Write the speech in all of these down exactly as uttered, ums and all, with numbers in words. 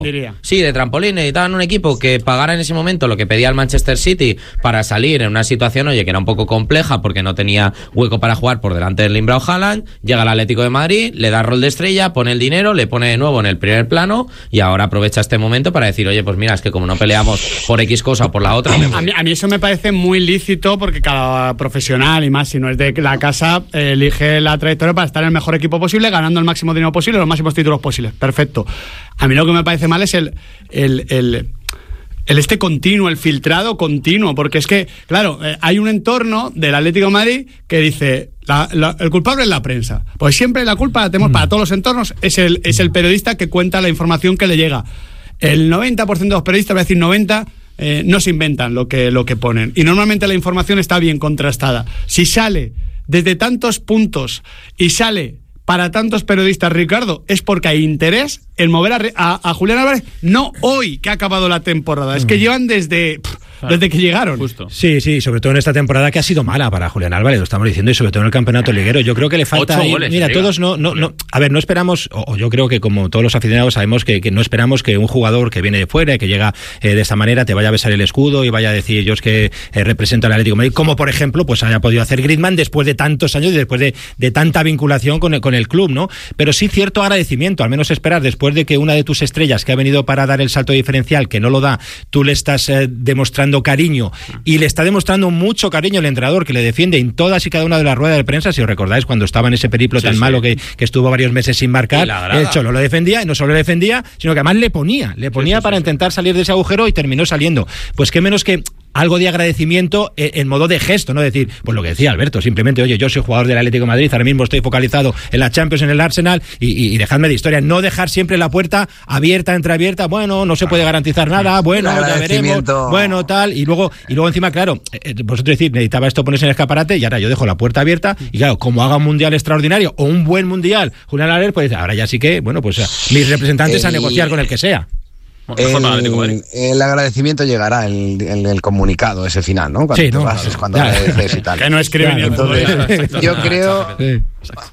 Diría. Sí, de trampolín. Necesitaban un equipo que pagara en ese momento lo que pedía el Manchester City para salir en una situación, oye, que era un poco compleja porque no tenía hueco para jugar por delante del Limbrao Haaland. Llega el Atlético de Madrid, le da rol de estrella, pone el dinero, le pone de nuevo en el primer plano y ahora aprovecha este momento para decir, oye, pues mira, es que como no peleamos por X cosa o por la otra... A mí, a mí eso me parece muy lícito porque cada profesional, y más si no es de la casa, eh, elige la trayectoria para estar en el mejor equipo posible, ganando el máximo dinero posible, los máximos títulos posibles. Perfecto. A mí lo que me parece mal es el, el, el, el este continuo, el filtrado continuo, porque es que, claro, eh, hay un entorno del Atlético de Madrid que dice, la, la, el culpable es la prensa. Pues siempre la culpa la tenemos mm. para todos los entornos, es el, es el periodista que cuenta la información que le llega. El noventa por ciento de los periodistas, voy a decir noventa, eh, no se inventan lo que, lo que ponen. Y normalmente la información está bien contrastada. Si sale desde tantos puntos y sale para tantos periodistas, Ricardo, es porque hay interés en mover a, a, a Julián Álvarez, no hoy que ha acabado la temporada, es que llevan desde... Pff, Claro. Desde que llegaron. Justo. Sí, sí, sobre todo en esta temporada que ha sido mala para Julián Álvarez, lo estamos diciendo, y sobre todo en el campeonato liguero. Yo creo que le falta... Ocho ahí, goles, mira, todos no, no, no... A ver, no esperamos, o, o yo creo que como todos los aficionados sabemos que, que no esperamos que un jugador que viene de fuera y que llega eh, de esa manera te vaya a besar el escudo y vaya a decir yo es que eh, represento al Atlético de Madrid, como por ejemplo pues haya podido hacer Griezmann después de tantos años y después de, de tanta vinculación con el, con el club, ¿no? Pero sí cierto agradecimiento, al menos esperar después de que una de tus estrellas que ha venido para dar el salto diferencial, que no lo da, tú le estás eh, demostrando cariño. Y le está demostrando mucho cariño el entrenador, que le defiende en todas y cada una de las ruedas de prensa. Si os recordáis, cuando estaba en ese periplo sí, tan sí. malo que, que estuvo varios meses sin marcar, el Cholo lo defendía, y no solo le defendía, sino que además le ponía, le ponía sí, sí, para sí, intentar salir de ese agujero y terminó saliendo. Pues qué menos que algo de agradecimiento en, en modo de gesto, no decir, pues lo que decía Alberto, simplemente, oye, yo soy jugador del Atlético de Madrid, ahora mismo estoy focalizado en la Champions, en el Arsenal, y, y, y dejadme de historia, no dejar siempre la puerta abierta, entreabierta, bueno, no se puede garantizar nada, bueno, ya veremos, bueno, tal, y luego, y luego encima, claro, eh, vosotros decís, necesitaba esto ponerse en el escaparate, y ahora yo dejo la puerta abierta, y claro, como haga un mundial extraordinario, o un buen mundial, Julián Álvarez, pues ahora ya sí que, bueno, pues mis representantes el... a negociar con el que sea. El, el agradecimiento llegará en el, el, el comunicado ese final, ¿no? Cuando sí, te no, vas, claro. es cuando Claro. agradeces y tal. Que no escriben ni Entonces, yo creo... Sí.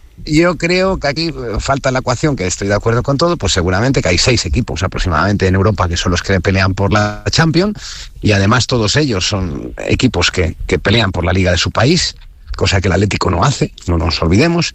Yo creo que aquí falta la ecuación, que estoy de acuerdo con todo, pues seguramente que hay seis equipos aproximadamente en Europa que son los que pelean por la Champions, y además todos ellos son equipos que, que pelean por la liga de su país, cosa que el Atlético no hace, no nos olvidemos.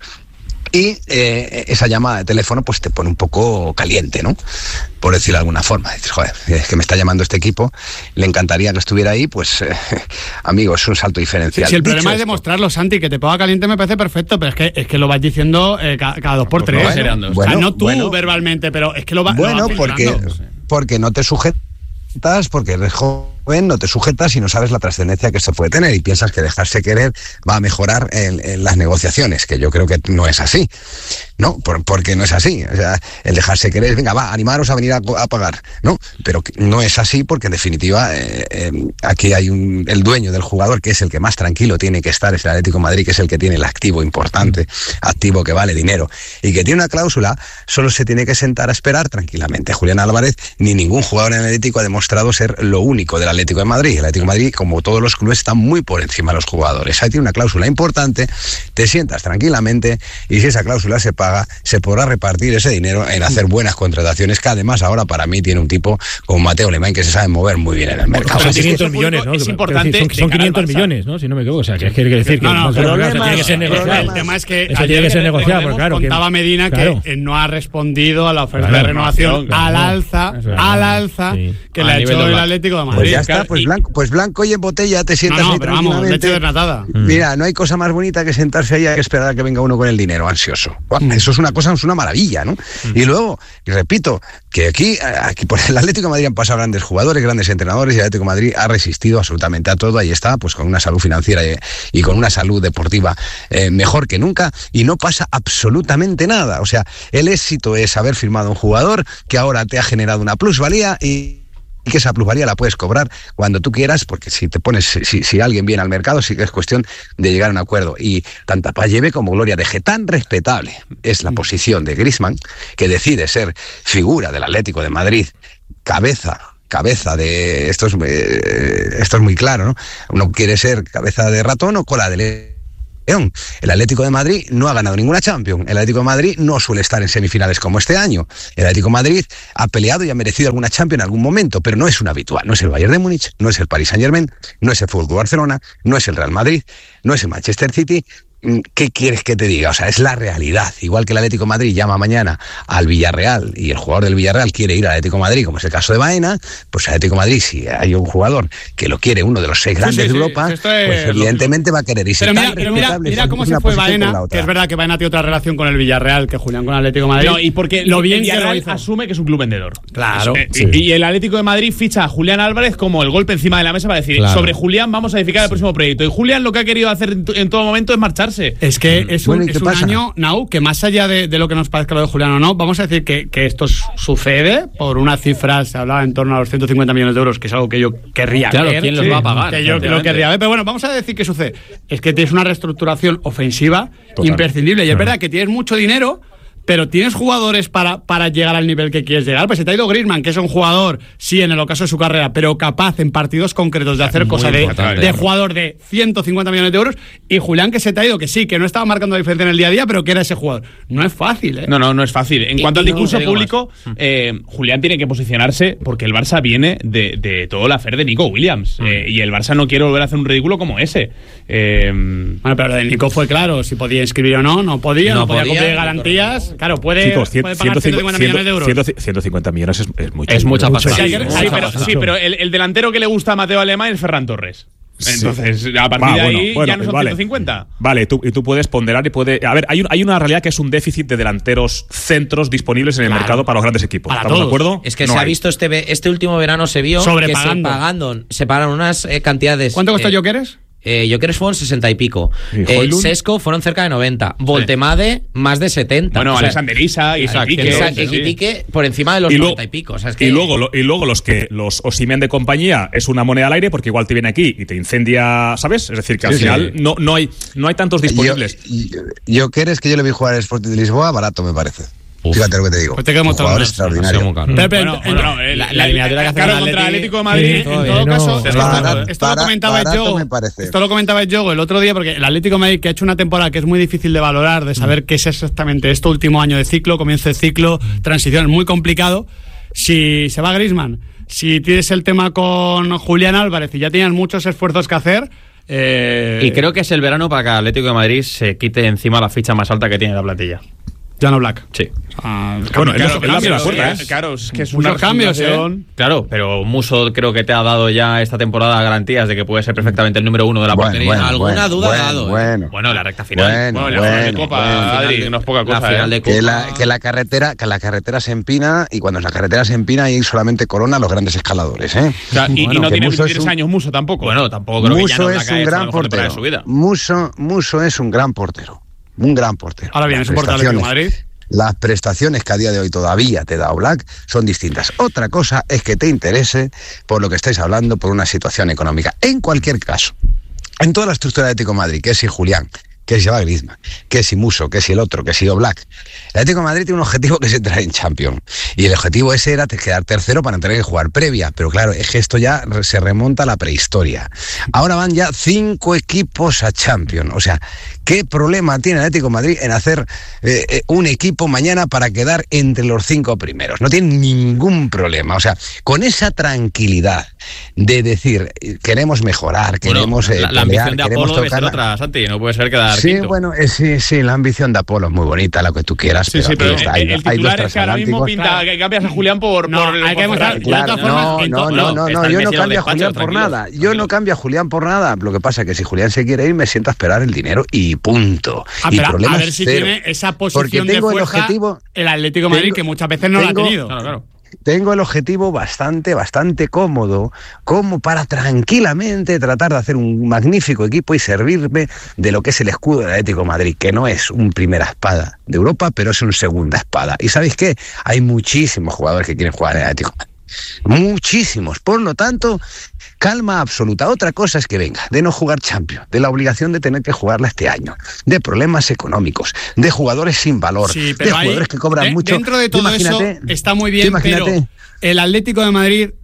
Y eh, esa llamada de teléfono pues te pone un poco caliente, ¿no? Por decirlo de alguna forma. Dices, joder, es que me está llamando este equipo, le encantaría que estuviera ahí, pues, eh, amigo, es un salto diferencial. Si sí, el Dicho problema esto, es demostrarlo, Santi, que te ponga caliente me parece perfecto, pero es que, es que lo vas diciendo eh, cada, cada dos por tres. Bueno, o bueno, sea, no tú bueno, verbalmente, pero es que lo, va, bueno, lo vas porque, filtrando. porque no te sujetas, porque eres joven, no te sujetas y no sabes la trascendencia que esto puede tener y piensas que dejarse querer va a mejorar en, en las negociaciones, que yo creo que no es así, ¿no? Por, porque no es así. O sea, el dejarse querer, venga, va, animaros a venir a, a pagar, ¿no? Pero no es así porque en definitiva eh, eh, aquí hay un, el dueño del jugador, que es el que más tranquilo tiene que estar, es el Atlético de Madrid, que es el que tiene el activo importante, activo que vale dinero y que tiene una cláusula, solo se tiene que sentar a esperar tranquilamente. Julián Álvarez ni ningún jugador en el Atlético ha demostrado ser lo único del Atlético de Madrid. El Atlético de Madrid, como todos los clubes, está muy por encima de los jugadores. Ahí tiene una cláusula importante, te sientas tranquilamente y si esa cláusula se paga, se podrá repartir ese dinero en hacer buenas contrataciones, que además ahora para mí tiene un tipo como Mateo Alemán que se sabe mover muy bien en el mercado. Son quinientos millones, ¿no? Es importante. Son, son quinientos millones, ¿no? Si no me equivoco. O sea, que es que quiere decir que no, no, no, pero claro, problema, tiene que ser negociado. El tema es que eso tiene que ser negociado, porque claro. Contaba que, Medina claro. que no ha respondido a la oferta claro, de renovación claro, al alza, claro. al alza sí. que a le ha hecho el de Atlético de Madrid. Pues ya está, pues blanco, pues blanco y en botella te sientas no, no, ahí pero vamos, leche tranquilamente. desnatada. Mira, no hay cosa más bonita que sentarse ahí a esperar a que venga uno con el dinero ansioso. Eso es una cosa, es una maravilla, ¿no? Y luego, y repito, que aquí, aquí por el Atlético de Madrid han pasado grandes jugadores, grandes entrenadores, y el Atlético de Madrid ha resistido absolutamente a todo. Ahí está, pues con una salud financiera y, y con una salud deportiva eh, mejor que nunca, y no pasa absolutamente nada. O sea, el éxito es haber firmado un jugador que ahora te ha generado una plusvalía y y que esa plusvalía la puedes cobrar cuando tú quieras, porque si te pones, si, si alguien viene al mercado, sí que es cuestión de llegar a un acuerdo. Y tanto paz lleve como gloria deje. Tan respetable es la posición de Griezmann, que decide ser figura del Atlético de Madrid, cabeza cabeza de, esto es, eh, esto es muy claro, ¿no? Uno quiere ser cabeza de ratón o cola de El Atlético de Madrid no ha ganado ninguna Champions. El Atlético de Madrid no suele estar en semifinales como este año. El Atlético de Madrid ha peleado y ha merecido alguna Champions en algún momento, pero no es un habitual. No es el Bayern de Múnich, no es el Paris Saint-Germain, no es el Fútbol Club Barcelona, no es el Real Madrid, no es el Manchester City. ¿Qué quieres que te diga? O sea, es la realidad. Igual que el Atlético de Madrid llama mañana al Villarreal y el jugador del Villarreal quiere ir al Atlético de Madrid, como es el caso de Baena, pues el Atlético de Madrid, si hay un jugador que lo quiere, uno de los seis grandes sí, sí, de Europa, sí, pues evidentemente va a querer irse. Pero mira, pero mira, mira cómo se fue Baena, que es verdad que Baena tiene otra relación con el Villarreal que Julián con el Atlético de Madrid. No, y porque lo bien que lo hizo. Asume que es un club vendedor. Claro. Eh, sí. y, y el Atlético de Madrid ficha a Julián Álvarez como el golpe encima de la mesa para decir, claro, sobre Julián vamos a edificar sí. el próximo proyecto. Y Julián lo que ha querido hacer en, en todo momento es marcharse. Es que es un, bueno, es un año, Nau, que más allá de, de lo que nos parezca lo de Julián o no, vamos a decir que, que esto sucede por una cifra, se hablaba en torno a los ciento cincuenta millones de euros, que es algo que yo querría claro, ver. ¿quién los sí, va a pagar? Que yo lo querría ver, pero bueno, vamos a decir que sucede. Es que tienes una reestructuración ofensiva total, imprescindible, y es verdad que tienes mucho dinero, pero tienes jugadores para, para llegar al nivel que quieres llegar. Pues se te ha ido Griezmann, que es un jugador, sí, en el ocaso de su carrera, pero capaz en partidos concretos de hacer cosas de, de jugador de ciento cincuenta millones de euros. Y Julián, que se te ha ido, que sí, que no estaba marcando la diferencia en el día a día, pero que era ese jugador. No es fácil, ¿eh? No, no, no es fácil. En y, cuanto y al discurso no, público, eh, Julián tiene que posicionarse porque el Barça viene de, de todo el afer de Nico Williams. Mm. Eh, y el Barça no quiere volver a hacer un ridículo como ese. Eh, bueno, pero lo de Nico fue claro, si podía inscribir o no, no podía, no, no podía, podía cumplir garantías. No, claro, puede... Chicos, puede pagar ciento cincuenta millones de euros. ciento cincuenta millones es, es mucho. Es mucha pasta. Sí, sí, sí, pero, sí, pero el, el delantero que le gusta a Mateo Alemán es Ferran Torres. Entonces, sí. a partir Va, de ahí bueno, bueno, ya no son vale. ciento cincuenta. Vale, tú, y tú puedes ponderar y puede. A ver, hay, un, hay una realidad que es un déficit de delanteros centros disponibles en el claro. mercado para los grandes equipos. Para ¿Estamos todos. de acuerdo? Es que no se hay. ha visto este, este último verano, se vio que se pagando, se pagaron unas eh, cantidades. ¿Cuánto costó eh, Jokeres? Eh, Jokeres fueron sesenta y pico. Eh, Sesco fueron cerca de noventa. Sí. Voltemade, más de setenta. Bueno, o sea, Alexander Isa, Isaac Iquique, por encima de los noventa y pico. O sea, es que... y, luego, lo, y luego los que los Osimhen de compañía es una moneda al aire porque igual te viene aquí y te incendia, ¿sabes? Es decir, que al sí, final sí. No, no, hay, no hay tantos disponibles. Jokeres, que yo le vi jugar al Sporting de Lisboa, barato me parece. Uf. Fíjate lo que te digo. Pues te quedamos jugador extraordinario. No pero, pero, bueno, en, bueno, el, la, la eliminatoria que hace contra el Atlético de Madrid, sí, en todo no, caso, esto, barato, esto lo comentaba yo. Me esto lo comentaba yo el otro día, porque el Atlético de Madrid, que ha hecho una temporada que es muy difícil de valorar, de saber mm. qué es exactamente este último año de ciclo, comienzo de ciclo, transición, es muy complicado. Si se va Griezmann, si tienes el tema con Julián Álvarez y ya tenías muchos esfuerzos que hacer. Eh... Y creo que es el verano para que el Atlético de Madrid se quite encima la ficha más alta que tiene la plantilla. Llano Black. Sí. Ah, bueno, claro, él abre la puerta, ¿eh? Claro, es que es muchos cambios, ¿eh? Claro, pero Musso creo que te ha dado ya esta temporada garantías de que puede ser perfectamente el número uno de la bueno, portería. Bueno, Alguna bueno, duda bueno, ha dado. Bueno, ¿eh? bueno, la recta final. Bueno, bueno, bueno, la final de Copa, bueno, Adri, que no es poca cosa. La final ¿eh? de Copa. Que la, que la carretera, que la carretera se empina y cuando la carretera se empina hay solamente corona los grandes escaladores, ¿eh? O sea, y, bueno, y no tiene veintitrés un... años Musso tampoco. Bueno, tampoco creo Musso que es un gran portero. Musso, Musso es un gran portero. Un gran portero. Ahora bien, es un portero de Madrid. Las prestaciones que a día de hoy todavía te da Oblak son distintas. Otra cosa es que te interese por lo que estáis hablando, por una situación económica. En cualquier caso, en toda la estructura de Atlético de Madrid, que es si Julián, que si va Griezmann, que si Musso, que si el otro, que si Oblak, el Atlético de Madrid tiene un objetivo que es entrar en Champions. Y el objetivo ese era quedar tercero para tener que jugar previa. Pero claro, es que esto ya se remonta a la prehistoria. Ahora van ya cinco equipos a Champions. O sea, ¿qué problema tiene el Atlético de Madrid en hacer eh, eh, un equipo mañana para quedar entre los cinco primeros? No tiene ningún problema. O sea, con esa tranquilidad de decir, queremos mejorar, queremos bueno, la, eh, la pelear, ambición de queremos Apolo debe ser tocar... otra, Santi, no puede ser quedar Sí, quinto. bueno, eh, sí, sí, la ambición de Apolo es muy bonita, lo que tú quieras. Sí, pero sí, pero está, el, hay, el titular es que ahora mismo pinta claro. que cambias a Julián por... No, por hay que demostrar... Claro, no, no, no, no, no, yo no cambio a Julián por nada. Yo no cambio a Julián por nada. Lo que pasa es que si Julián se quiere ir, me siento a esperar el dinero y punto. Ah, y pero problema a ver si cero. tiene esa posición Porque tengo de el fuerza objetivo, el Atlético de Madrid, tengo, que muchas veces no tengo, lo ha tenido. Claro, claro. Tengo el objetivo bastante, bastante cómodo, como para tranquilamente tratar de hacer un magnífico equipo y servirme de lo que es el escudo del Atlético de Madrid, que no es un primera espada de Europa, pero es un segunda espada. ¿Y sabéis qué? Hay muchísimos jugadores que quieren jugar en el Atlético de Madrid. Muchísimos. Por lo tanto, calma absoluta. Otra cosa es que venga de no jugar Champions, de la obligación de tener que jugarla este año, de problemas económicos, de jugadores sin valor, sí, de jugadores ahí, que cobran de, mucho. Dentro de todo eso está muy bien, pero el Atlético de Madrid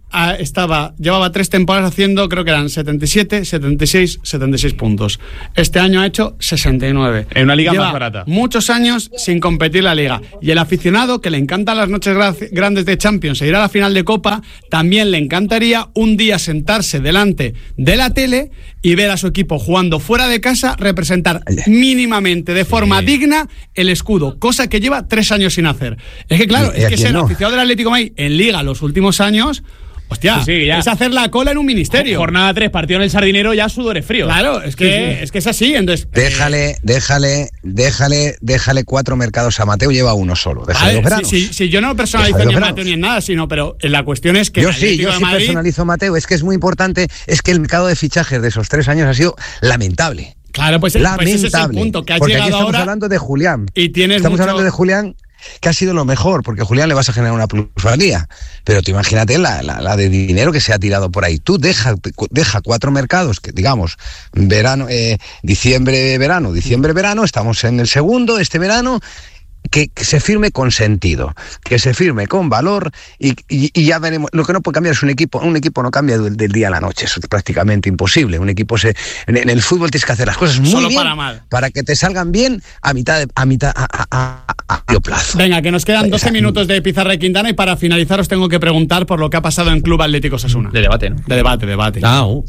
ah, estaba, llevaba tres temporadas haciendo, creo que eran setenta y siete, setenta y seis, setenta y seis puntos. Este año ha hecho sesenta y nueve. En una liga Lleva más barata. muchos años sin competir la liga. Y el aficionado, que le encantan las noches gra- grandes de Champions e ir a la final de Copa, también le encantaría un día sentarse delante de la tele y ver a su equipo jugando fuera de casa representar mínimamente, de forma sí. digna, el escudo, cosa que lleva tres años sin hacer. Es que claro, ¿Y, y es que ser no? aficionado del Atlético de Madrid en Liga los últimos años, hostia, sí, sí, ya. es hacer la cola en un ministerio. Jornada tres, partido en el Sardinero, ya sudores fríos. Claro, es que, sí, sí. es que es así. Entonces, déjale, déjale, déjale, déjale cuatro mercados a Mateo, lleva uno solo. Déjale los veranos. Si, si, si yo no personalizo ni a Mateo ni en nada, sino, pero la cuestión es que yo sí, yo sí Madrid... personalizo a Mateo. Es que es muy importante, es que el mercado de fichajes de esos tres años ha sido lamentable. Claro, pues, lamentable. pues ese es el punto, que has porque llegado aquí estamos ahora hablando de Julián. Y tienes estamos mucho... hablando de Julián, que ha sido lo mejor, porque a Julián le vas a generar una plusvalía. Pero tú imagínate la, la, la de dinero que se ha tirado por ahí. Tú deja, deja cuatro mercados, que digamos, verano, eh, diciembre, verano, diciembre, verano, estamos en el segundo, este verano, que, que se firme con sentido, que se firme con valor y, y, y ya veremos. Lo que no puede cambiar es un equipo. Un equipo no cambia del, del día a la noche, eso es prácticamente imposible. Un equipo se en, en el fútbol tienes que hacer las cosas muy Solo bien para mal. para que te salgan bien a mitad de, a mitad a, a, a, a medio plazo. Venga, que nos quedan doce Esa, minutos de Pizarra y Quintana y para finalizar os tengo que preguntar por lo que ha pasado en Club Atlético Osasuna. De debate, ¿no? De debate, debate. Ah, uh.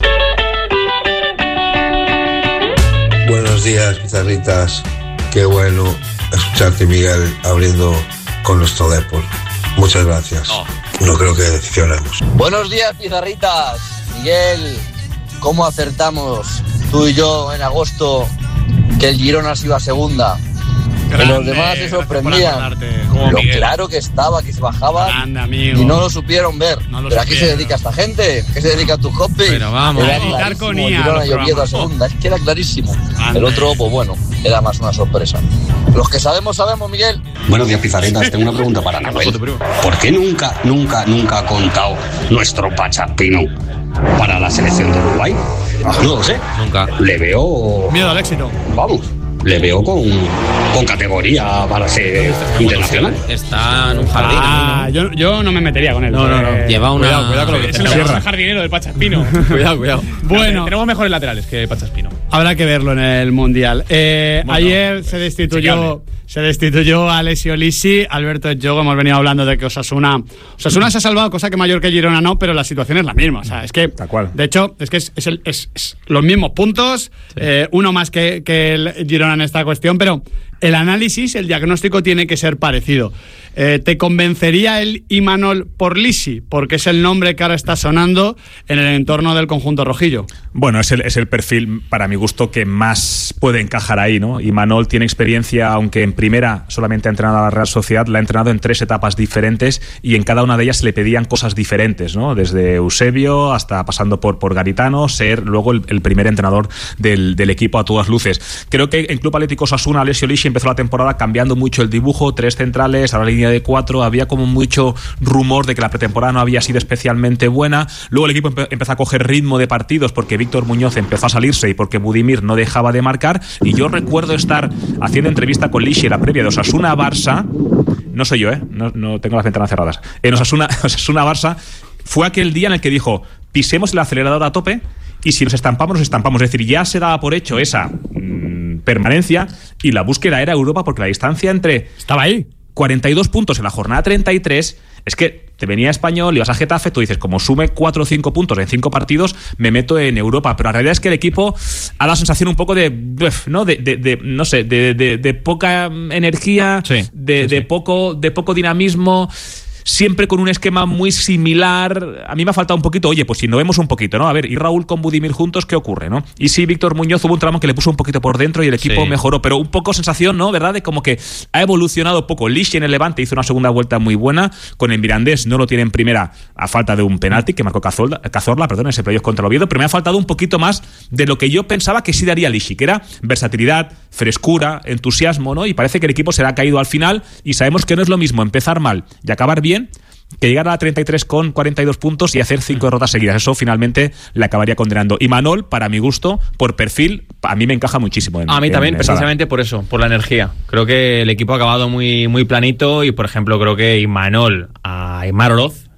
Buenos días, pizarritas. Qué bueno escucharte, Miguel, abriendo con nuestro Depor. Muchas gracias. Oh. No creo que decepcionemos. Buenos días, pizarritas. Miguel, ¿cómo acertamos tú y yo en agosto que el Girona se iba a segunda? Grande, que los demás se sorprendían. Lo claro que estaba, que se bajaba. Grande, y no lo supieron ver. No lo Pero ¿a qué se supieron. dedica esta gente? ¿Qué se dedica a tu hobby? Pero vamos. Era A editar con I A Girona los y Oviedo a programas. segunda. Es que era clarísimo. Grande. El otro, pues bueno, era más una sorpresa. Los que sabemos, sabemos, Miguel. Buenos días, pizarritas. Tengo una pregunta para Nahuel. ¿Por qué nunca, nunca, nunca ha contado nuestro Pachaspino para la selección de Uruguay? No lo sé. Nunca. Le veo... Miedo al éxito. Vamos. Le veo con, con categoría para ser internacional. Está en un jardín. Ah, yo, yo no me metería con él. No, no, no. Eh, Lleva una. Cuidado, cuidado con lo que Es es una el sierra. jardinero del Pachaspino. Cuidado, cuidado. Bueno. Tenemos mejores laterales que Pachaspino. Habrá que verlo en el Mundial. Eh, Bueno, ayer se destituyó se destituyó a Alessio Lisi, Alberto Giogo. Hemos venido hablando de que Osasuna Osasuna se ha salvado, cosa que Mallorca y Girona no, pero la situación es la misma. O sea, es que, Tal cual. de hecho, es que es, es, el, es, es los mismos puntos, sí. eh, uno más que, que el Girona en esta cuestión, pero el análisis, el diagnóstico tiene que ser parecido. Eh, ¿Te convencería el Imanol por Lisi? Porque es el nombre que ahora está sonando en el entorno del conjunto rojillo. Bueno, es el, es el perfil, para mi gusto, que más puede encajar ahí, ¿no? Imanol tiene experiencia, aunque en primera solamente ha entrenado a la Real Sociedad, la ha entrenado en tres etapas diferentes y en cada una de ellas se le pedían cosas diferentes, ¿no? Desde Eusebio hasta pasando por, por Garitano, ser luego el, el primer entrenador del, del equipo a todas luces. Creo que en Club Atlético Osasuna, Alessio Lisi empezó la temporada cambiando mucho el dibujo, tres centrales, ahora línea de cuatro, había como mucho rumor de que la pretemporada no había sido especialmente buena. Luego el equipo empe- empezó a coger ritmo de partidos porque Víctor Muñoz empezó a salirse y porque Budimir no dejaba de marcar, y yo recuerdo estar haciendo entrevista con Lisi en la previa de Osasuna-Barça, no soy yo, ¿eh? no, no tengo las ventanas cerradas, en Osasuna, Osasuna-Barça, fue aquel día en el que dijo, pisemos el acelerador a tope y si nos estampamos, nos estampamos. Es decir, ya se daba por hecho esa mmm, permanencia y la búsqueda era Europa, porque la distancia entre... Estaba ahí. cuarenta y dos puntos en la jornada treinta y tres, es que te venía Español, ibas a Getafe, tú dices, como sume cuatro o cinco puntos en cinco partidos, me meto en Europa. Pero la realidad es que el equipo ha dado sensación un poco de, ¿no? De, de, de no sé, de, de, de poca energía, sí, de, sí, de sí. poco, de poco dinamismo. Siempre con un esquema muy similar. A mí me ha faltado un poquito, oye, pues si no vemos un poquito, ¿no? A ver, y Raúl con Budimir juntos, ¿qué ocurre, no? Y sí, Víctor Muñoz hubo un tramo que le puso un poquito por dentro y el equipo Sí. mejoró, pero un poco sensación, ¿no? ¿Verdad? De como que ha evolucionado poco. Lisi en el Levante hizo una segunda vuelta muy buena, con el Mirandés no lo tiene en primera a falta de un penalti que marcó Cazorla, Cazorla perdón, ese playoff contra el Oviedo, pero me ha faltado un poquito más de lo que yo pensaba que sí daría Lisi, que era versatilidad, frescura, entusiasmo, ¿no? Y parece que el equipo se le ha caído al final y sabemos que no es lo mismo empezar mal y acabar bien que llegar a la treinta y tres con cuarenta y dos puntos y hacer cinco derrotas seguidas. Eso finalmente le acabaría condenando. Y Manol, para mi gusto, por perfil, a mí me encaja muchísimo. En, a mí en, también, en precisamente por eso, por la energía. Creo que el equipo ha acabado muy, muy planito y, por ejemplo, creo que Imanol a Aimar Oroz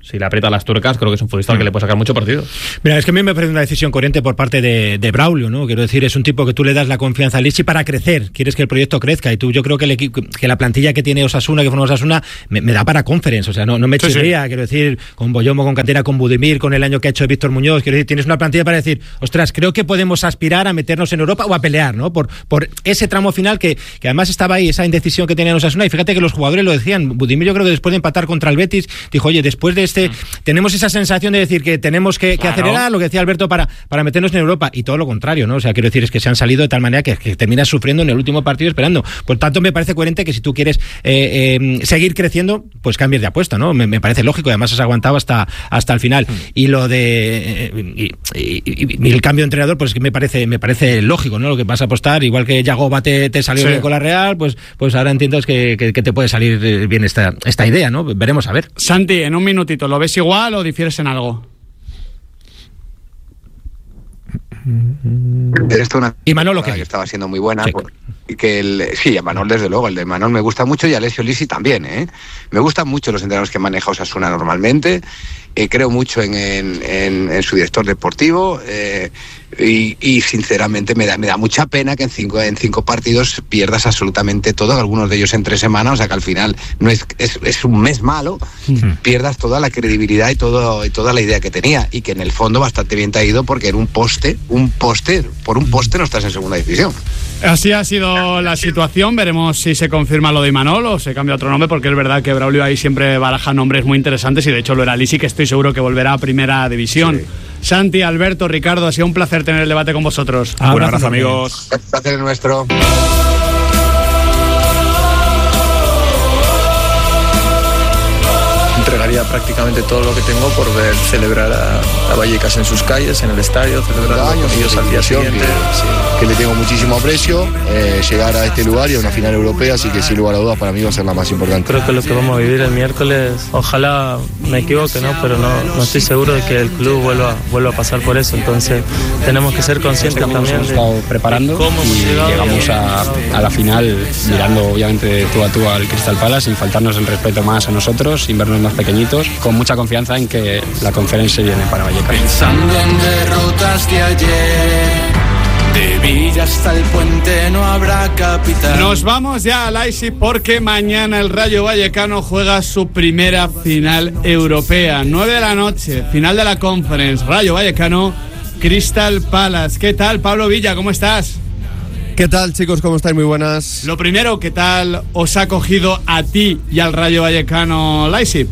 Si le aprieta las tuercas, creo que es un futbolista al que le puede sacar mucho partido. Mira, es que a mí me parece una decisión coherente por parte de, de Braulio, ¿no? Quiero decir, es un tipo que tú le das la confianza a Lisi para crecer, quieres que el proyecto crezca, y tú, yo creo que el equipo, que la plantilla que tiene Osasuna, que forma Osasuna, me, me da para Conference, o sea, no, no me chirría, sí, sí. Quiero decir, con Boyomo, con Cantera, con Budimir, con el año que ha hecho Víctor Muñoz, quiero decir, tienes una plantilla para decir, ostras, creo que podemos aspirar a meternos en Europa o a pelear, ¿no? Por, por ese tramo final que, que además estaba ahí, esa indecisión que tenía Osasuna, y fíjate que los jugadores lo decían. Budimir, yo creo que después de empatar contra el Betis, dijo, oye, después de este, mm. tenemos esa sensación de decir que tenemos que, claro. que acelerar, lo que decía Alberto, para, para meternos en Europa, y todo lo contrario, ¿no? O sea, quiero decir, es que se han salido de tal manera que, que terminas sufriendo en el último partido esperando. Por tanto, me parece coherente que si tú quieres eh, eh, seguir creciendo, pues cambies de apuesta, ¿no? Me, me parece lógico, además has aguantado hasta, hasta el final. Mm. Y lo de eh, y, y, y el cambio de entrenador, pues me parece, me parece lógico, ¿no? Lo que vas a apostar, igual que Yagoba te, te salió sí. bien con la Real, pues, pues ahora entiendes que, que, que te puede salir bien esta, esta idea, ¿no? Veremos a ver. Santi, en un minutito, ¿lo ves igual o difieres en algo? Esto una y Manolo, que estaba siendo muy buena, sí. Que el, sí, a Manol desde luego, el de Manol me gusta mucho, y a Alessio Lisi también, ¿eh? Me gustan mucho los entrenadores que maneja Osasuna normalmente, eh, creo mucho en, en, en, en su director deportivo, eh, y, y sinceramente me da, me da mucha pena que en cinco, en cinco partidos pierdas absolutamente todo, algunos de ellos en tres semanas, o sea que al final no es, es, es un mes malo, uh-huh. pierdas toda la credibilidad y, todo, y toda la idea que tenía, y que en el fondo bastante bien te ha ido, porque en un poste, un poste, por un poste no estás en segunda división. Así ha sido la situación, veremos si se confirma lo de Imanol o se cambia otro nombre, porque es verdad que Braulio ahí siempre baraja nombres muy interesantes, y de hecho lo era Lisi, que estoy seguro que volverá a primera división. Sí. Santi, Alberto, Ricardo, ha sido un placer tener el debate con vosotros. Un abrazo, abrazo amigos. El placer es nuestro. Entregaría prácticamente todo lo que tengo por ver celebrar a, a Vallecas en sus calles, en el estadio, celebrar con ellos al día siguiente. Que, sí. que le tengo muchísimo aprecio, eh, llegar a este lugar y a una final europea, así que sin lugar a dudas para mí va a ser la más importante. Creo que lo que vamos a vivir el miércoles, ojalá me equivoque, ¿no? Pero no, no estoy seguro de que el club vuelva, vuelva a pasar por eso, entonces tenemos que ser conscientes también. Hemos estado preparando y llegamos a, a la final mirando obviamente de tú a tú al Crystal Palace, sin faltarnos el respeto más a nosotros, sin vernos más pequeñitos, con mucha confianza en que la conferencia viene para Vallecas. Pensando en derrotas de ayer, de Villa hasta el puente no habrá capitán. Nos vamos ya al Leipzig, porque mañana el Rayo Vallecano juega su primera final europea, nueve de la noche, final de la Conference, Rayo Vallecano, Crystal Palace. ¿Qué tal, Pablo Villa? ¿Cómo estás? ¿Qué tal, chicos? ¿Cómo estáis? Muy buenas. Lo primero, ¿qué tal os ha cogido a ti y al Rayo Vallecano Leipzig?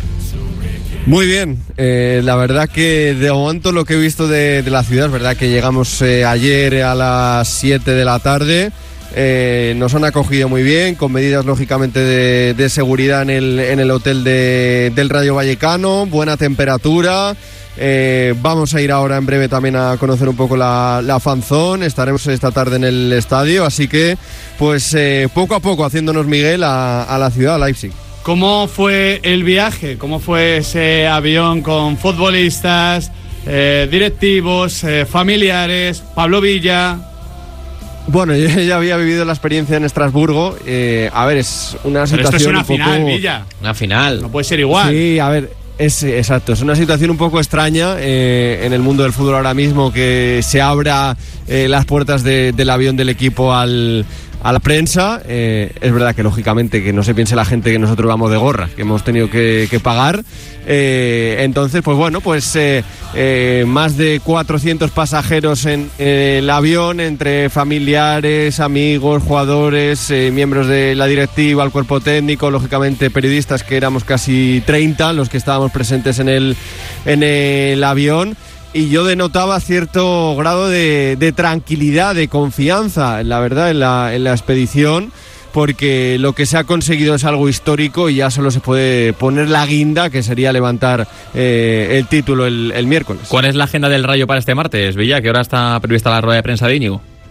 Muy bien, eh, la verdad que de momento lo que he visto de, de la ciudad, es verdad que llegamos eh, ayer a las siete de la tarde, eh, nos han acogido muy bien, con medidas lógicamente de, de seguridad en el, en el hotel de, del Rayo Vallecano, buena temperatura. Eh, vamos a ir ahora en breve también a conocer un poco la, la fanzone, estaremos esta tarde en el estadio, así que pues eh, poco a poco haciéndonos Miguel a, a la ciudad, a Leipzig. ¿Cómo fue el viaje? ¿Cómo fue ese avión con futbolistas, eh, directivos, eh, familiares, Pablo Villa? Bueno, yo ya había vivido la experiencia en Estrasburgo. Eh, a ver, es una Pero situación esto es una un final, poco... Villa. Una final. No puede ser igual. Sí, a ver, es exacto. Es una situación un poco extraña eh, en el mundo del fútbol ahora mismo, que se abra eh, las puertas de, del avión del equipo al... a la prensa. Eh, es verdad que lógicamente que no se piense la gente que nosotros vamos de gorra, que hemos tenido que, que pagar. Eh, entonces, pues bueno, pues eh, eh, más de cuatrocientos pasajeros en eh, el avión, entre familiares, amigos, jugadores, eh, miembros de la directiva, el cuerpo técnico, lógicamente periodistas, que éramos casi treinta los que estábamos presentes en el, en el avión. Y yo denotaba cierto grado de, de tranquilidad, de confianza, la verdad, en la, en la expedición, porque lo que se ha conseguido es algo histórico y ya solo se puede poner la guinda, que sería levantar eh, el título el, el miércoles. ¿Cuál es la agenda del Rayo para este martes, Villa? ¿Qué hora está prevista la rueda de prensa de Íñigo?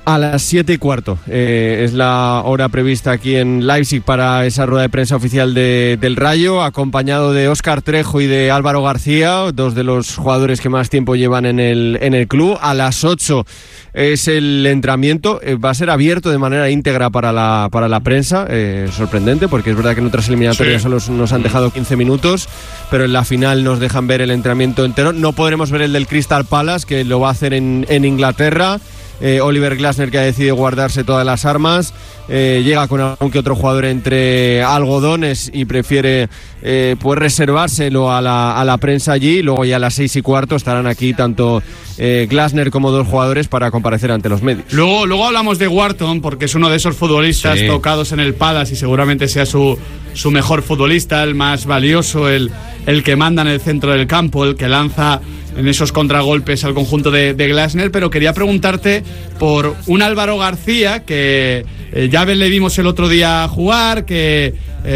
A las siete y cuarto eh, es la hora prevista aquí en Leipzig para esa rueda de prensa oficial de, del Rayo, acompañado de Óscar Trejo y de Álvaro García, dos de los jugadores que más tiempo llevan en el, en el club. A las ocho es el entrenamiento, eh, va a ser abierto de manera íntegra para la, para la prensa, eh, sorprendente porque es verdad que en otras eliminatorias sí. solo nos han dejado quince minutos, pero en la final nos dejan ver el entrenamiento entero. No podremos ver el del Crystal Palace, que lo va a hacer en, en Inglaterra. Eh, Oliver Glasner, que ha decidido guardarse todas las armas, eh, llega con algún que otro jugador entre algodones y prefiere eh, pues reservárselo a la, a la prensa allí. Luego ya a las seis y cuarto estarán aquí tanto eh, Glasner como dos jugadores para comparecer ante los medios. Luego, luego hablamos de Wharton, porque es uno de esos futbolistas sí. tocados en el Palace y seguramente sea su, su mejor futbolista, el más valioso, el, el que manda en el centro del campo, el que lanza en esos contragolpes al conjunto de, de Glasner. Pero quería preguntarte por un Álvaro García que eh, ya le vimos el otro día jugar, que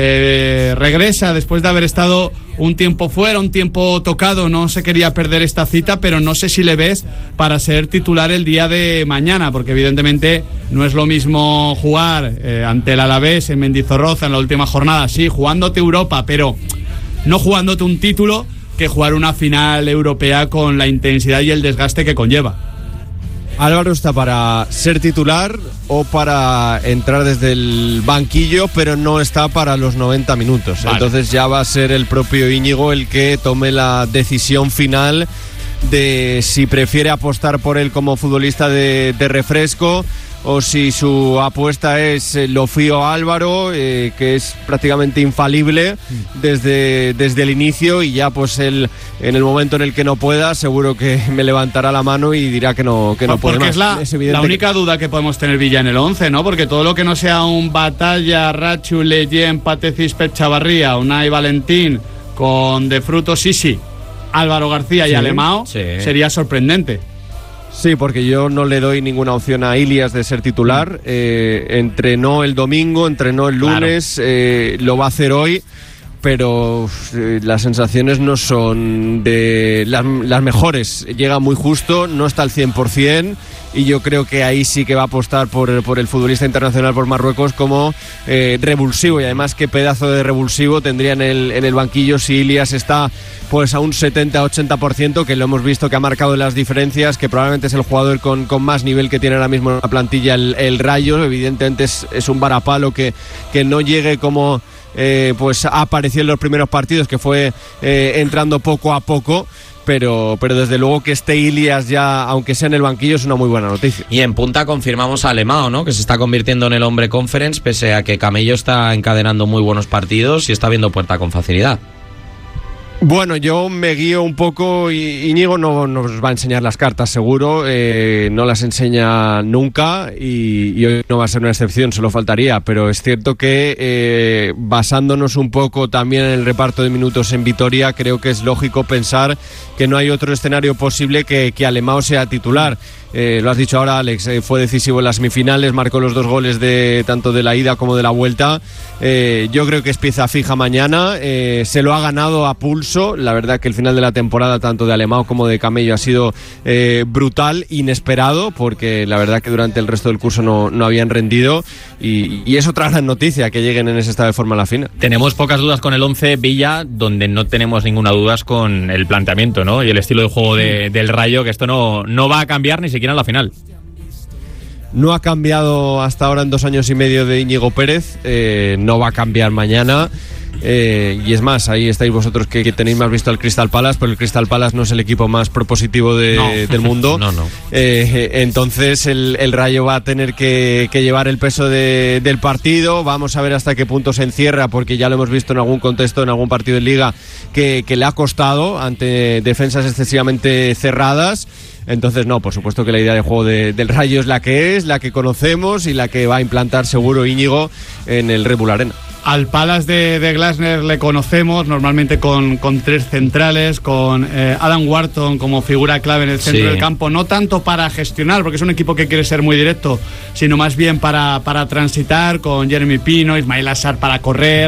eh, regresa después de haber estado un tiempo fuera, un tiempo tocado, no se quería perder esta cita, pero no sé si le ves para ser titular el día de mañana, porque evidentemente no es lo mismo jugar eh, ante el Alavés en Mendizorroza en la última jornada, sí, jugándote Europa, pero no jugándote un título, que jugar una final europea con la intensidad y el desgaste que conlleva. Álvaro está para ser titular o para entrar desde el banquillo, pero no está para los noventa minutos. Vale. Entonces ya va a ser el propio Íñigo el que tome la decisión final de si prefiere apostar por él como futbolista de, de refresco o si su apuesta es eh, lo fío a Álvaro, eh, que es prácticamente infalible desde, desde el inicio, y ya pues él en el momento en el que no pueda seguro que me levantará la mano y dirá que no, que no puede más. Es la, es la única que... duda que podemos tener Villa en el once, ¿no? Porque todo lo que no sea un Batalla, Rachu, Leyen, Pate Cisper, Chavarría, Unai Valentín con De Fruto, Sisi, Álvaro García sí, y Alemao sí. sería sorprendente. Sí, porque yo no le doy ninguna opción a Ilias de ser titular. Eh, entrenó el domingo, entrenó el lunes, claro. eh, lo va a hacer hoy, pero eh, las sensaciones no son de las, las mejores. Llega muy justo, no está al cien por ciento, y yo creo que ahí sí que va a apostar por, por el futbolista internacional por Marruecos como eh, revulsivo, y además qué pedazo de revulsivo tendría en el, en el banquillo si Ilias está pues a un setenta a ochenta por ciento, que lo hemos visto que ha marcado las diferencias, que probablemente es el jugador con, con más nivel que tiene ahora mismo en la plantilla el, el Rayo. Evidentemente es, es un varapalo que, que no llegue como eh, pues apareció en los primeros partidos, que fue eh, entrando poco a poco. Pero, pero desde luego que esté Ilias ya, aunque sea en el banquillo, es una muy buena noticia. Y en punta confirmamos a Alemao, ¿no? Que se está convirtiendo en el hombre conference, pese a que Camello está encadenando muy buenos partidos y está viendo puerta con facilidad. Bueno, yo me guío un poco, y Íñigo no nos va a enseñar las cartas seguro, eh, no las enseña nunca, y, y hoy no va a ser una excepción, solo faltaría, pero es cierto que eh, basándonos un poco también en el reparto de minutos en Vitoria, creo que es lógico pensar que no hay otro escenario posible que, que Alemao sea titular. Eh, lo has dicho ahora, Alex, eh, fue decisivo en las semifinales, marcó los dos goles de tanto de la ida como de la vuelta. Eh, yo creo que es pieza fija mañana, eh, se lo ha ganado a pulso. La verdad que el final de la temporada, tanto de Alemao como de Camello, ha sido eh, brutal, inesperado, porque la verdad que durante el resto del curso no, no habían rendido, y, y es otra gran noticia que lleguen en ese estado de forma a la final. Tenemos pocas dudas con el once Villa, donde no tenemos ninguna duda con el planteamiento, ¿no? Y el estilo de juego de, del Rayo, que esto no, no va a cambiar ni siquiera en la final. No ha cambiado hasta ahora en dos años y medio de Íñigo Pérez, eh, no va a cambiar mañana. Eh, y es más, ahí estáis vosotros que, que tenéis más visto al Crystal Palace, pero el Crystal Palace no es el equipo más propositivo de, no. del mundo. no, no. Eh, entonces el, el Rayo va a tener que, que llevar el peso de, del partido. Vamos a ver hasta qué punto se encierra, porque ya lo hemos visto en algún contexto, en algún partido de Liga, que, que le ha costado ante defensas excesivamente cerradas. Entonces no, por supuesto que la idea de juego de, del Rayo es la que es, la que conocemos y la que va a implantar seguro Íñigo en el Red Bull Arena. Al Palace de, de Glasner le conocemos normalmente con, con tres centrales, con eh, Adam Wharton como figura clave en el centro sí. del campo, no tanto para gestionar, porque es un equipo que quiere ser muy directo, sino más bien para, para transitar, con Jeremy Pino, Ismail Assar para correr,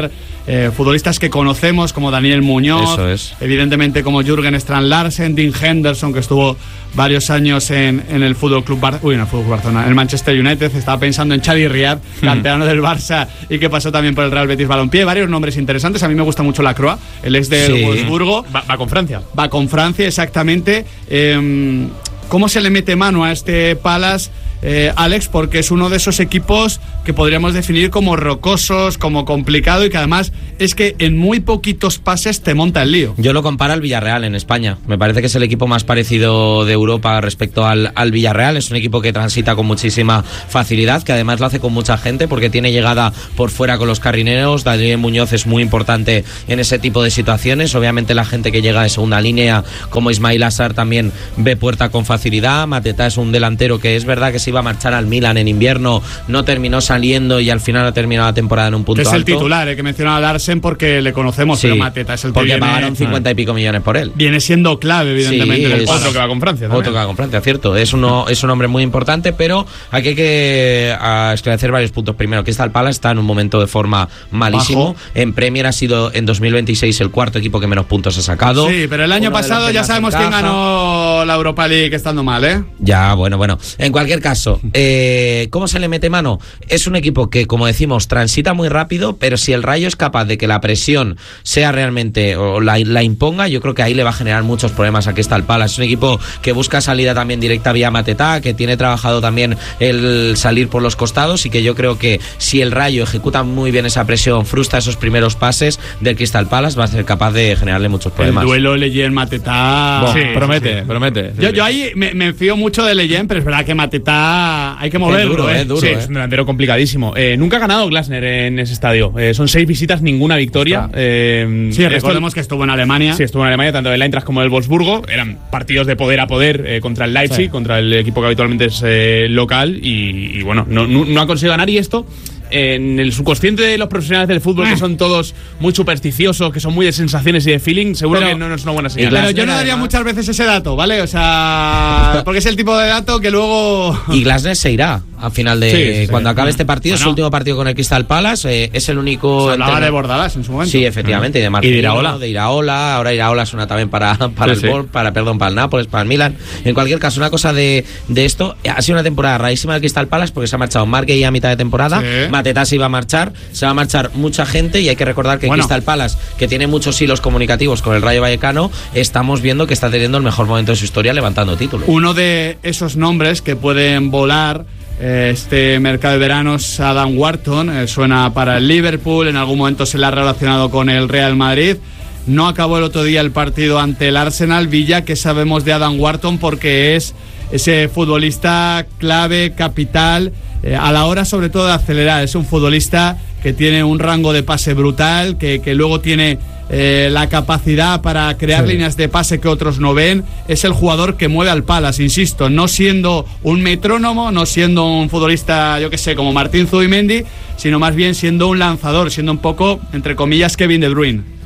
eh, futbolistas que conocemos como Daniel Muñoz, Eso es. evidentemente como Jürgen Strand Larsen, Dean Henderson, que estuvo varios años en, en el Fútbol Club Bar uy, en el Fútbol Club Barcelona, en el Manchester United. Estaba pensando en Xavi Riad, canterano del Barça y que pasó también por el Real Betis Balompié. Varios nombres interesantes. A mí me gusta mucho Lacroix, el ex del Sí. Wolfsburgo. Va, va con Francia. Va con Francia, exactamente. Eh, ¿Cómo se le mete mano a este Palace, eh, Alex? Porque es uno de esos equipos que podríamos definir como rocosos, como complicado, y que además es que en muy poquitos pases te monta el lío. Yo lo comparo al Villarreal en España. Me parece que es el equipo más parecido de Europa respecto al, al Villarreal. Es un equipo que transita con muchísima facilidad, que además lo hace con mucha gente porque tiene llegada por fuera con los carrineros. Daniel Muñoz es muy importante en ese tipo de situaciones. Obviamente la gente que llega de segunda línea, como Ismail Assar, también ve puerta con facilidad. Mateta es un delantero que es verdad que se iba a marchar al Milan en invierno, no terminó saliendo y al final ha terminado la temporada en un punto es alto. el titular, eh, que mencionaba Larsen porque le conocemos, Sí, pero Mateta es el que porque viene, pagaron cincuenta y pico millones por él. viene siendo clave, evidentemente. Sí, del es- Palace. Otro que va con Francia también. Otro que va con Francia, cierto. Es, uno, es un hombre muy importante, pero aquí hay que a, esclarecer varios puntos. Primero, que Crystal Palace está en un momento de forma malísimo. Bajo. En Premier ha sido en dos mil veintiséis el cuarto equipo que menos puntos ha sacado. Sí, pero el año Uno de los pasado que ya más sabemos quién encaja. ganó la Europa League estando mal, ¿eh? Ya, bueno, bueno. En cualquier caso, eh, ¿cómo se le mete mano? Es un equipo que, como decimos, transita muy rápido, pero si el Rayo es capaz de que la presión sea realmente, o la, la imponga, yo creo que ahí le va a generar muchos problemas a Crystal Palace. Es un equipo que busca salida también directa vía Mateta, que tiene trabajado también el salir por los costados, y que yo creo que si el Rayo ejecuta muy bien esa presión, frustra esos primeros pases del Crystal Palace, va a ser capaz de generarle muchos problemas. El duelo Leyen-Mateta. Bueno, Sí, promete, sí, sí. promete. Yo, yo ahí me, me fío mucho de Leyen, pero es verdad que Mateta hay que moverlo, duro, ¿eh? es duro, Sí, eh. es un delantero complicadísimo. Eh, nunca ha ganado Glasner en ese estadio. Eh, son seis visitas, ninguna victoria. Eh, Sí, esto- recordemos que estuvo en Alemania. Sí, estuvo en Alemania, tanto el Eintracht como el Wolfsburgo. Eran partidos de poder a poder eh, contra el Leipzig, Sí. contra el equipo que habitualmente es eh, local. Y, y bueno, no, no, no ha conseguido ganar. Y esto, en el subconsciente de los profesionales del fútbol, que son todos muy supersticiosos, que son muy de sensaciones y de feeling, seguro Pero- que no, no es una buena señal. Pero yo no daría muchas veces ese dato, ¿vale? O sea, porque es el tipo de dato que luego... Y Glasner se irá al final de Sí, sí, sí. cuando acabe este partido, es su Bueno. último partido con el Crystal Palace, eh, es el único Se hablaba entrenador- de Bordalas en su momento. Sí, efectivamente, y de Marcelino, Y de Iraola. de Iraola, ahora Iraola suena también para, para Sí, el sí. Bor- para perdón, para el Nápoles, para el Milan. En cualquier caso, una cosa de, de esto, ha sido una temporada rarísima del Crystal Palace porque se ha marchado Marquey a mitad de temporada, Sí. Mateta se iba a marchar, se va a marchar mucha gente, y hay que recordar que Bueno. Crystal Palace, que tiene muchos hilos comunicativos con el Rayo Vallecano, estamos viendo que está teniendo el mejor momento de su historia levantando títulos. Uno de esos nombres que pueden volar eh, este mercado de verano es Adam Wharton. Eh, suena para el Liverpool, en algún momento se le ha relacionado con el Real Madrid. No acabó el otro día el partido ante el Arsenal. Villa, ¿qué sabemos de Adam Wharton? Porque es ese futbolista clave, capital, eh, a la hora sobre todo de acelerar. Es un futbolista que tiene un rango de pase brutal, que, que luego tiene eh, la capacidad para crear Sí. líneas de pase que otros no ven. Es el jugador que mueve al Palace, insisto, no siendo un metrónomo, no siendo un futbolista, yo que sé, como Martín Zubimendi, sino más bien siendo un lanzador, siendo un poco, entre comillas, Kevin De Bruyne.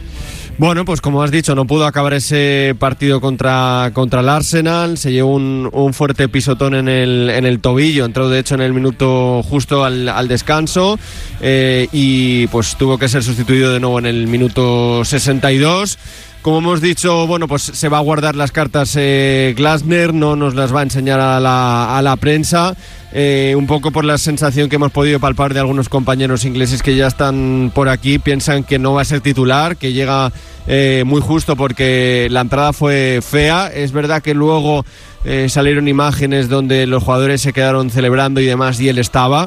Bueno, pues como has dicho, no pudo acabar ese partido contra, contra el Arsenal, se llevó un, un fuerte pisotón en el, en el tobillo, entró de hecho en el minuto justo al, al descanso, eh, y pues tuvo que ser sustituido de nuevo en el minuto sesenta y dos. Como hemos dicho, bueno, pues se va a guardar las cartas eh, Glasner, no nos las va a enseñar a la, a la prensa, eh, un poco por la sensación que hemos podido palpar de algunos compañeros ingleses que ya están por aquí, piensan que no va a ser titular, que llega eh, muy justo porque la entrada fue fea. Es verdad que luego eh, salieron imágenes donde los jugadores se quedaron celebrando y demás y él estaba.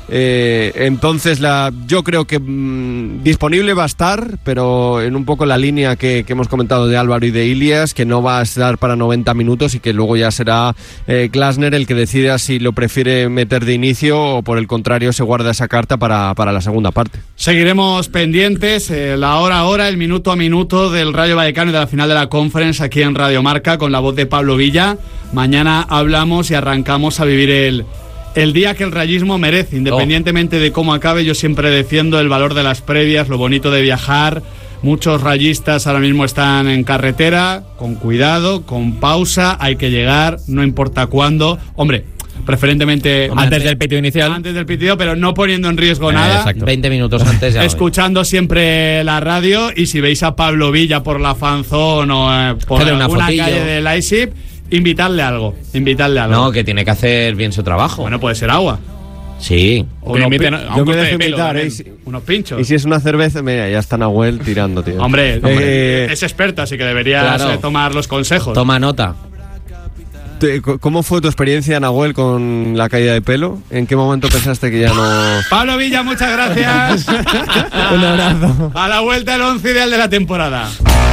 Eh, entonces la, yo creo que mmm, disponible va a estar, pero en un poco la línea que, que hemos comentado de Álvaro y de Ilias, que no va a estar para noventa minutos y que luego ya será eh, Glasner el que decida si lo prefiere meter de inicio o por el contrario se guarda esa carta para, para la segunda parte. Seguiremos pendientes, eh, la hora a hora, el minuto a minuto del Rayo Vallecano y de la final de la Conference aquí en Radio Marca con la voz de Pablo Villa. Mañana hablamos y arrancamos a vivir el... el día que el rayismo merece, independientemente de cómo acabe. Yo siempre defiendo el valor de las previas, lo bonito de viajar. Muchos rayistas ahora mismo están en carretera, con cuidado, con pausa, hay que llegar, no importa cuándo. Hombre, preferentemente Hombre, antes del pitido inicial. Antes del pitido, pero no poniendo en riesgo Eh, nada. exacto. veinte minutos antes ya. Escuchando siempre la radio, y si veis a Pablo Villa por la fanzone o eh, por Hacerle una alguna fotillo. calle del I S I P, invitadle algo, invitadle algo. No, que tiene que hacer bien su trabajo. Bueno, puede ser agua. Sí. O unos, inviten pi- a- a un yo me corte dejo de pelo invitar, también. ¿eh? Si- Unos pinchos. Y si es una cerveza, mira, ya está Nahuel tirando, tío. Hombre, hombre, Eh, es experto, así que deberías claro. eh, tomar los consejos. Toma nota. te- ¿Cómo fue tu experiencia, Nahuel, con la caída de pelo? ¿En qué momento pensaste que ya no...? Pablo Villa, muchas gracias. Un abrazo. A la vuelta el once ideal de la temporada.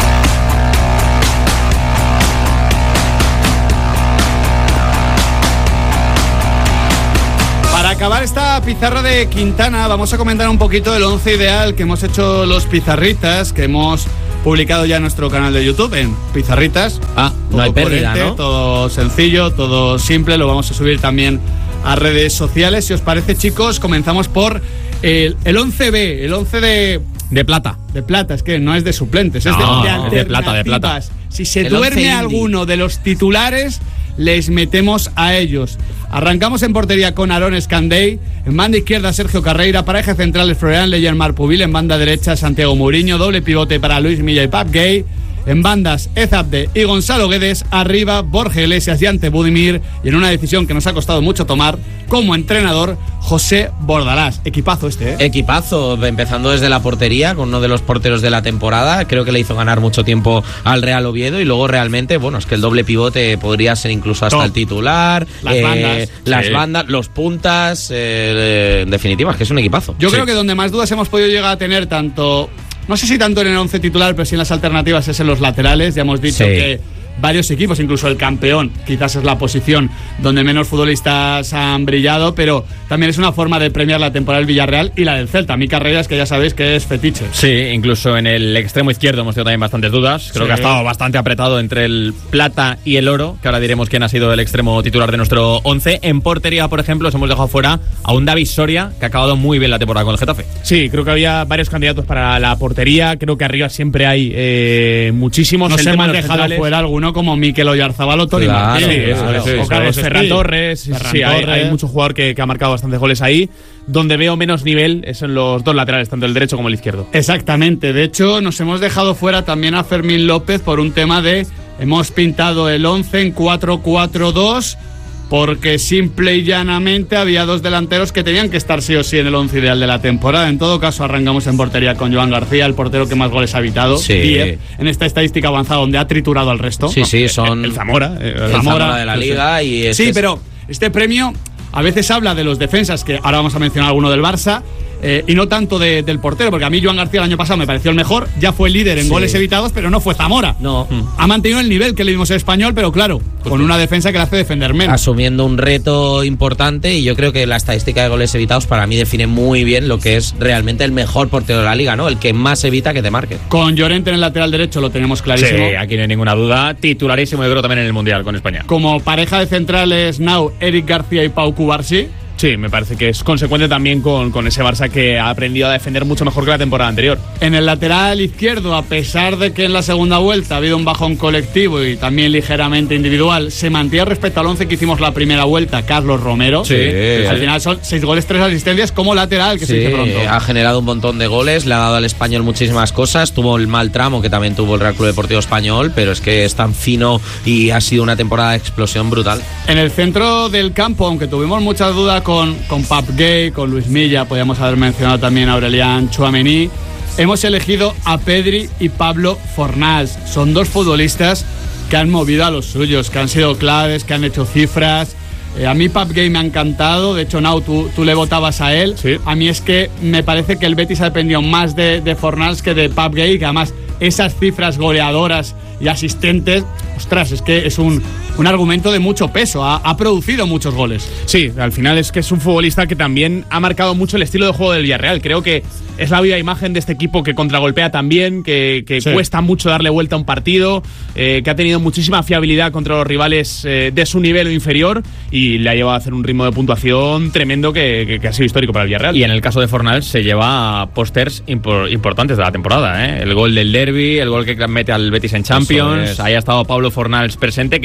Para acabar esta pizarra de Quintana, vamos a comentar un poquito el once ideal que hemos hecho los pizarritas, que hemos publicado ya en nuestro canal de YouTube, en Pizarritas. Ah, no hay pérdida, coherente, ¿no? Todo sencillo, todo simple, lo vamos a subir también a redes sociales. Si os parece, chicos, comenzamos por el, el once B, el once de... De plata. De plata, es que no es de suplentes, es de, No, de es de plata, de plata. alternativas. Si se El once duerme indie. alguno de los titulares, les metemos a ellos. Arrancamos en portería con Aaron Escandey, en banda izquierda Sergio Carreira, pareja central Florian Leyer Marpubil, en banda derecha Santiago Mourinho, doble pivote para Luis Milla y Pap Gay. En bandas, Ezabde y Gonzalo Guedes. Arriba, Borja Iglesias y Ante Budimir. Y en una decisión que nos ha costado mucho tomar, como entrenador, José Bordalás. Equipazo este, ¿eh? Equipazo, empezando desde la portería, con uno de los porteros de la temporada. Creo que le hizo ganar mucho tiempo al Real Oviedo. Y luego realmente, bueno, es que el doble pivote podría ser incluso hasta Top. el titular. Las eh, bandas. Las Sí. bandas, los puntas. eh, en definitiva, es que es un equipazo. Yo Sí. creo que donde más dudas hemos podido llegar a tener, tanto, no sé si tanto en el once titular, pero sí en las alternativas, es en los laterales. Ya hemos dicho Sí. que varios equipos, incluso el campeón, quizás es la posición donde menos futbolistas han brillado, pero también es una forma de premiar la temporada del Villarreal y la del Celta. Mi carrera es que ya sabéis que es fetiche. Sí, incluso en el extremo izquierdo hemos tenido también bastantes dudas. Creo Sí. que ha estado bastante apretado entre el plata y el oro, que ahora diremos quién ha sido el extremo titular de nuestro once. En portería, por ejemplo, os hemos dejado fuera a un David Soria, que ha acabado muy bien la temporada con el Getafe. Sí, creo que había varios candidatos para la portería. Creo que arriba siempre hay eh, muchísimos. Nos El tema hemos de los dejado centrales. fuera alguno como Mikel Oyarzabal o Toni Claro, Martínez. Sí, eso claro. es, Sí, o eso Carlos es. Ferran Sí. Torres. Sí, Ferran sí, hay, Torres. hay mucho jugador que, que ha marcado bastantes goles ahí. Donde veo menos nivel es en los dos laterales, tanto el derecho como el izquierdo. Exactamente, de hecho nos hemos dejado fuera también a Fermín López por un tema de hemos pintado el once en cuatro cuatro dos porque simple y llanamente había dos delanteros que tenían que estar sí o sí en el once ideal de la temporada. En todo caso arrancamos en portería con Joan García, el portero que más goles ha evitado, Sí. diez en esta estadística avanzada donde ha triturado al resto. Sí, sí, son. El Zamora. eh, el Zamora de la liga. Y es Sí, que es- pero este premio a veces habla de los defensas, que ahora vamos a mencionar alguno del Barça, eh, y no tanto de- del portero, porque a mí Joan García el año pasado me pareció el mejor, ya fue líder en Sí. goles evitados, pero no fue Zamora. No. Ha mantenido el nivel que le dimos en español, pero claro, con una defensa que le hace defender menos. Asumiendo un reto importante, y yo creo que la estadística de goles evitados para mí define muy bien lo que es realmente el mejor portero de la liga, ¿no? El que más evita que te marque. Con Llorente en el lateral derecho lo tenemos clarísimo. Sí, aquí no hay ninguna duda. Titularísimo, yo creo, también en el Mundial con España. Como pareja de centrales, Nau, Eric García y Pau Cubarsí. Sí, me parece que es consecuente también con, con ese Barça que ha aprendido a defender mucho mejor que la temporada anterior. En el lateral izquierdo, a pesar de que en la segunda vuelta ha habido un bajón colectivo y también ligeramente individual, se mantiene respecto al once que hicimos la primera vuelta, Carlos Romero. Sí, Al sí. final son seis goles, tres asistencias como lateral, que se Sí, dice pronto. ha generado un montón de goles, le ha dado al Español muchísimas cosas, tuvo el mal tramo que también tuvo el Real Club Deportivo Español, pero es que es tan fino y ha sido una temporada de explosión brutal. En el centro del campo, aunque tuvimos muchas dudas con, con Pap Gay, con Luis Milla, podíamos haber mencionado también a Aurelian Tchouaméni, hemos elegido a Pedri y Pablo Fornals. Son dos futbolistas que han movido a los suyos, que han sido claves, que han hecho cifras. Eh, a mí Pap Gay me ha encantado, de hecho, Nau, tú, tú le votabas a él. Sí. A mí es que me parece que el Betis ha dependido más de, de Fornals que de Pap Gay, que además esas cifras goleadoras y asistentes, ostras, es que es un, un argumento de mucho peso, ha, ha producido muchos goles. Sí, al final es que es un futbolista que también ha marcado mucho el estilo de juego del Villarreal. Creo que es la viva imagen de este equipo que contragolpea también, que, que Sí. cuesta mucho darle vuelta a un partido, eh, que ha tenido muchísima fiabilidad contra los rivales eh, de su nivel o inferior y le ha llevado a hacer un ritmo de puntuación tremendo que, que- que ha sido histórico para el Villarreal. Y en el caso de Fornals se lleva pósters impor- importantes de la temporada, ¿eh? El gol del derbi, el gol que mete al Betis en Champions. Eso es. Ahí ha estado Pablo Fornals presente, que esta temporada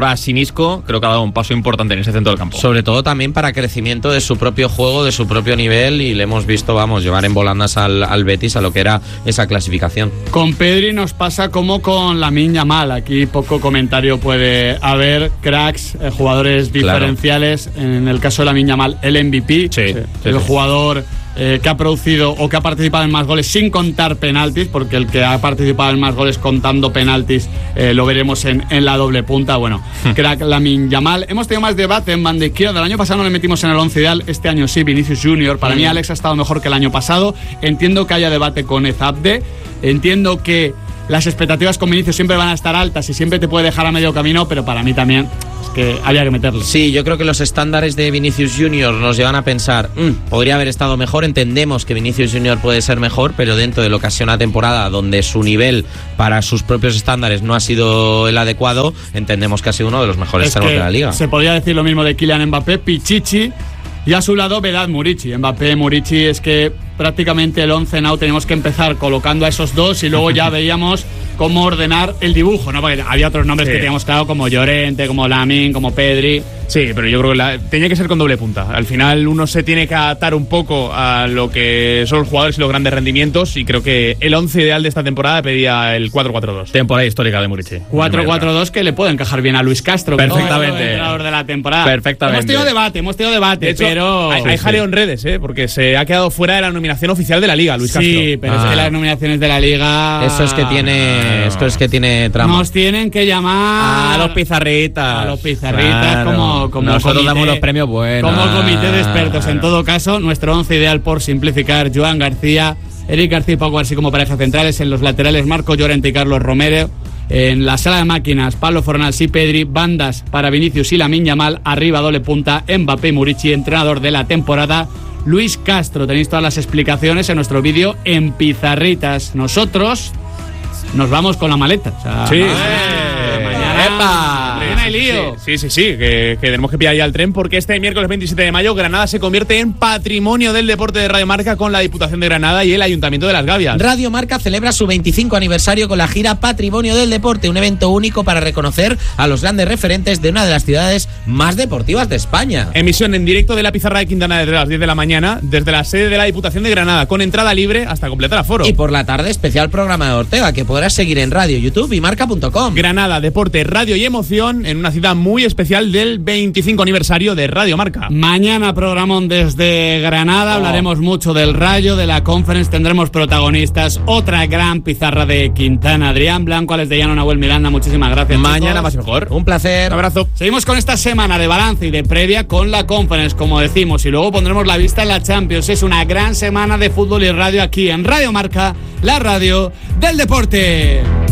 ahora sin Isco, creo que ha dado un paso importante en ese centro del campo. Sobre todo también para crecimiento de su propio juego, de su propio nivel, y le hemos visto, vamos, llevar en volandas al, al Betis a lo que era esa clasificación. Con Pedri nos pasa como con Lamine Yamal. Aquí poco comentario puede haber. Cracks, eh, jugadores diferenciales. Claro. En el caso de Lamine Yamal, el M V P. Sí, sí, el sí, jugador eh, que ha producido o que ha participado en más goles sin contar penaltis, porque el que ha participado en más goles contando penaltis eh, lo veremos en, en la doble punta. Bueno, crack Lamine Yamal. Hemos tenido más debate en banda izquierda. El año pasado no le metimos en el once ideal, este año sí, Vinicius Junior. Para mm. mí Alex ha estado mejor que el año pasado. Entiendo que haya debate con Ezabde. Entiendo que las expectativas con Vinicius siempre van a estar altas y siempre te puede dejar a medio camino, pero para mí también es que había que meterle. Sí, yo creo que los estándares de Vinicius Junior nos llevan a pensar, mmm, podría haber estado mejor. Entendemos que Vinicius Junior puede ser mejor, pero dentro de lo que ha sido una temporada donde su nivel para sus propios estándares no ha sido el adecuado, entendemos que ha sido uno de los mejores extremos de la liga. Se podría decir lo mismo de Kylian Mbappé, Pichichi, y a su lado Vedat Murici. Mbappé, Murici, es que prácticamente el once now tenemos que empezar colocando a esos dos y luego ya veíamos cómo ordenar el dibujo, ¿no? Porque había otros nombres sí. que teníamos claro, como Llorente, como Lamine, como Pedri. Sí, pero yo creo que la, tenía que ser con doble punta. Al final uno se tiene que adaptar un poco a lo que son los jugadores y los grandes rendimientos, y creo que el once ideal de esta temporada pedía el cuatro cuatro dos. Temporada histórica de Murici. cuatro cuatro dos que le puede encajar bien a Luis Castro. Perfectamente. El entrenador de la temporada. Perfectamente. Hemos tenido debate, hemos tenido debate, de hecho, pero... Hay, hay jaleo en redes, ¿eh? Porque se ha quedado fuera de la nominación oficial de la Liga, Luis Castro. Sí, pero ah. es que las nominaciones de la Liga... Eso es que tiene, no. esto es que tiene trama. Nos tienen que llamar... A los pizarritas. A los pizarritas, claro. como, como Nosotros comité, damos los premios buenos. Como comité de expertos. En todo caso, nuestro once ideal, por simplificar: Joan García, Eric García y Pau García como pareja centrales. En los laterales, Marco Llorente y Carlos Romero. En la sala de máquinas, Pablo Fornals y Pedri. Bandas para Vinicius y Lamine Yamal. Arriba, doble punta, Mbappé y Murici. Entrenador de la temporada, Luis Castro. Tenéis todas las explicaciones en nuestro vídeo en pizarritas. Nosotros nos vamos con la maleta. O sea, sí. Eh, mañana, ¡Epa! mañana hay lío. Sí, sí, sí, sí que, que tenemos que pillar ya el tren, porque este miércoles veintisiete de mayo Granada se convierte en patrimonio del deporte de Radio Marca con la Diputación de Granada y el Ayuntamiento de Las Gavias. Radio Marca celebra su veinticinco aniversario con la gira Patrimonio del Deporte, un evento único para reconocer a los grandes referentes de una de las ciudades más deportivas de España. Emisión en directo de la Pizarra de Quintana desde las diez de la mañana, desde la sede de la Diputación de Granada, con entrada libre hasta completar aforo. Y por la tarde, especial programa de Ortega, que podrás seguir en radio, YouTube y marca punto com. Granada, deporte, radio y emoción en una ciudad muy especial del veinticinco aniversario de Radio Marca. Mañana programón desde Granada, oh. hablaremos mucho del Rayo, de la Conference, tendremos protagonistas, otra gran pizarra de Quintana, Adrián Blanco, Alex de Llano, Nahuel Miranda, muchísimas gracias. Mañana chicos. más y mejor. Un placer. Un abrazo. Seguimos con esta semana de balance y de previa con la Conference, como decimos, y luego pondremos la vista en la Champions. Es una gran semana de fútbol y radio aquí en Radio Marca, la radio del deporte.